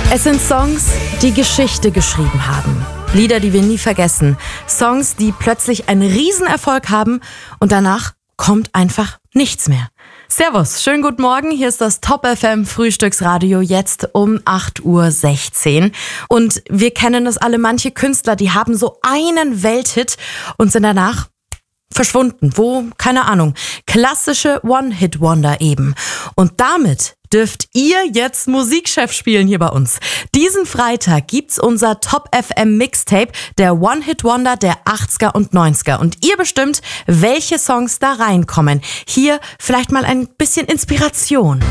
Es sind Songs, die Geschichte geschrieben haben. Lieder, die wir nie vergessen. Songs, die plötzlich einen Riesenerfolg haben und danach kommt einfach nichts mehr. Servus, schönen guten Morgen. Hier ist das Top FM Frühstücksradio jetzt um 8:16 Uhr. Und wir kennen das alle, manche Künstler, die haben so einen Welthit und sind danach verschwunden. Wo? Keine Ahnung. Klassische One-Hit-Wonder eben. Und damit dürft ihr jetzt Musikchef spielen hier bei uns. Diesen Freitag gibt's unser Top FM Mixtape, der One-Hit-Wonder der 80er und 90er. Und ihr bestimmt, welche Songs da reinkommen. Hier vielleicht mal ein bisschen Inspiration.